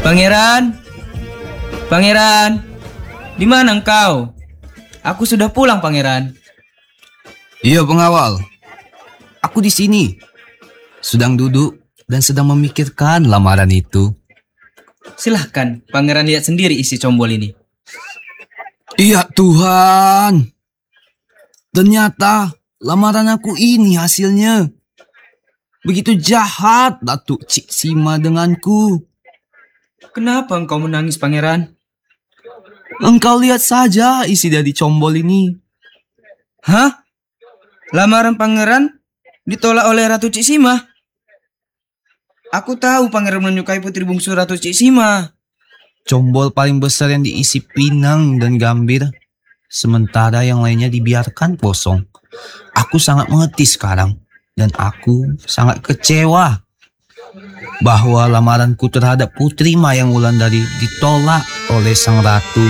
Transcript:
Pangeran, Pangeran, di mana engkau? Aku sudah pulang, Pangeran. Iya, pengawal. Aku di sini. Sedang duduk dan sedang memikirkan lamaran itu. Silahkan, Pangeran lihat sendiri isi combol ini. Iya, Tuhan. Ternyata lamaran aku ini hasilnya. Begitu jahat Datuk Cik Sima denganku. Kenapa engkau menangis, Pangeran? Engkau lihat saja isi dari combol ini. Hah? Lamaran Pangeran ditolak oleh Ratu Cik Sima? Aku tahu Pangeran menyukai putri bungsu Ratu Cik Sima. Combol paling besar yang diisi pinang dan gambir. Sementara yang lainnya dibiarkan kosong. Aku sangat mengerti sekarang. Dan aku sangat kecewa bahwa lamaranku terhadap Putri Mayang Wulandari ditolak oleh sang ratu.